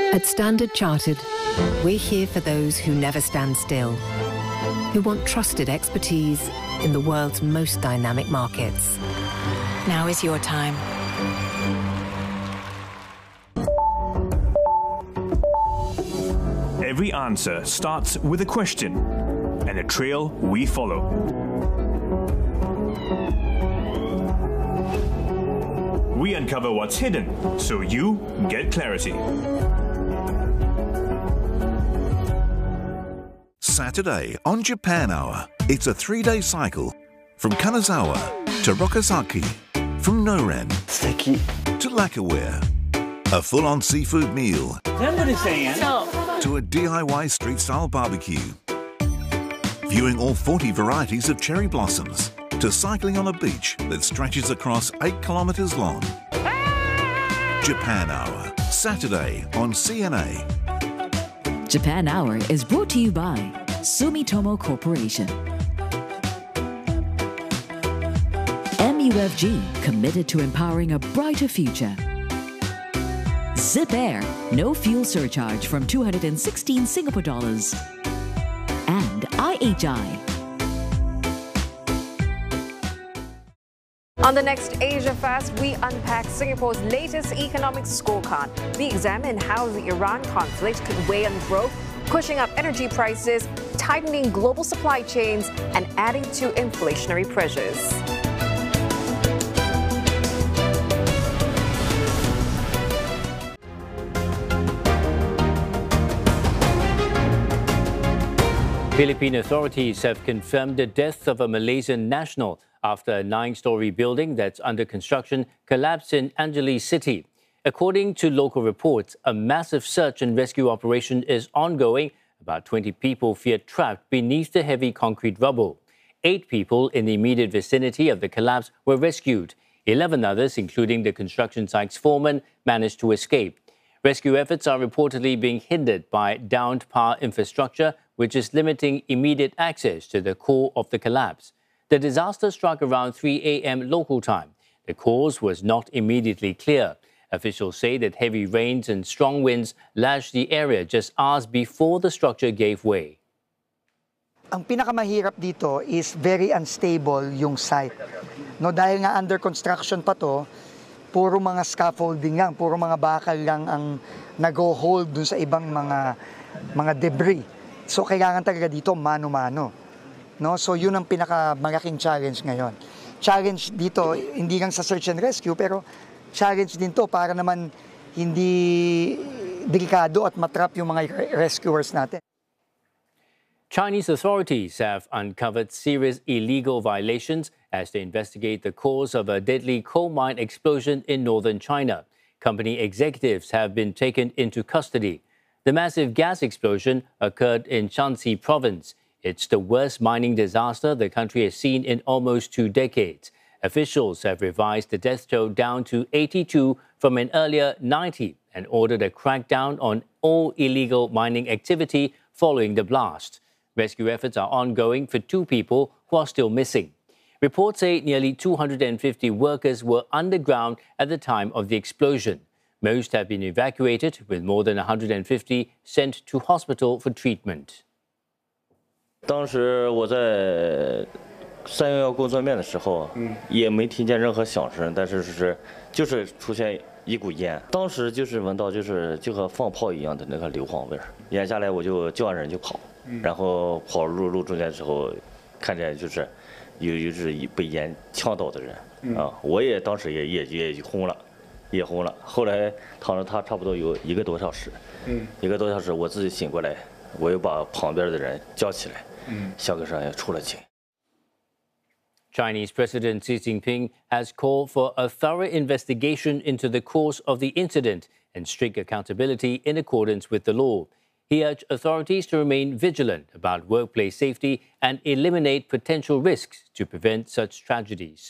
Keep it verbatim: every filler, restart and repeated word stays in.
At Standard Chartered, we're here for those who never stand still, who want trusted expertise in the world's most dynamic markets. Now is your time. Every answer starts with a question and a trail we follow. We uncover what's hidden so you get clarity. Saturday on Japan Hour, it's a three-day cycle from Kanazawa to Rokasaki, from Noren to Lacquerware, a full-on seafood meal to a D I Y street-style barbecue, viewing all forty varieties of cherry blossoms to cycling on a beach that stretches across eight kilometers long. Japan Hour, Saturday on C N A. Japan Hour is brought to you by Sumitomo Corporation. M U F G, committed to empowering a brighter future. Zip Air, no fuel surcharge from two hundred sixteen Singapore dollars. And I H I. On the next Asia Fast, we unpack Singapore's latest economic scorecard. We examine how the Iran conflict could weigh on growth, pushing up energy prices, tightening global supply chains, and adding to inflationary pressures. Philippine authorities have confirmed the death of a Malaysian national after a nine-story building that's under construction collapsed in Angeles City. According to local reports, a massive search and rescue operation is ongoing. About twenty people fear trapped beneath the heavy concrete rubble. Eight people in the immediate vicinity of the collapse were rescued. Eleven others, including the construction site's foreman, managed to escape. Rescue efforts are reportedly being hindered by downed power infrastructure, which is limiting immediate access to the core of the collapse. The disaster struck around three a m local time. The cause was not immediately clear. Officials say that heavy rains and strong winds lashed the area just hours before the structure gave way. Ang pinakamahirap dito is very unstable yung site. No, dahil nga under construction pa to, puro mga scaffolding lang, puro mga bakal lang ang nag-hold dun sa ibang mga mga debris. So kailangan talaga dito mano-mano. No, so yun ang pinakamalaking challenge ngayon. Challenge dito hindi lang sa search and rescue, pero challenge din to para naman hindi delikado at matrap yung mga rescuers natin. Chinese authorities have uncovered serious illegal violations as they investigate the cause of a deadly coal mine explosion in northern China. Company executives have been taken into custody. The massive gas explosion occurred in Shanxi province. It's the worst mining disaster the country has seen in almost two decades. Officials have revised the death toll down to eighty-two from an earlier ninety and ordered a crackdown on all illegal mining activity following the blast. Rescue efforts are ongoing for two people who are still missing. Reports say nearly two hundred fifty workers were underground at the time of the explosion. Most have been evacuated, with more than one hundred fifty sent to hospital for treatment. 当时我在三幺幺工作面的时候，也没听见任何响声，但是是就是出现一股烟，当时就是闻到就是就和放炮一样的那个硫磺味儿，烟下来我就叫完人就跑，然后跑入路中间之后，看见就是有有是被烟呛到的人啊，我也当时也也也轰了，也轰了，后来躺着他差不多有一个多小时，一个多小时我自己醒过来，我又把旁边的人叫起来。 Chinese President Xi Jinping has called for a thorough investigation into the cause of the incident and strict accountability in accordance with the law. He urged authorities to remain vigilant about workplace safety and eliminate potential risks to prevent such tragedies.